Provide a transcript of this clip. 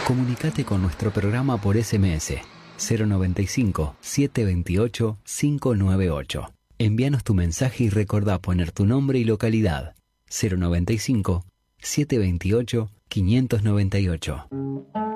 Comunicate con nuestro programa por SMS 095 728 598. Envíanos tu mensaje y recordá poner tu nombre y localidad. 095 728 598.